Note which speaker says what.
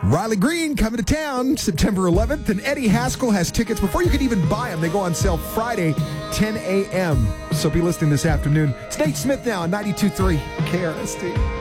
Speaker 1: Riley Green coming to town September 11th, and Eddie Haskell has tickets before you can even buy them. They go on sale Friday, 10 a.m. So be listening this afternoon. It's Nate Smith now on 92.3 KRST.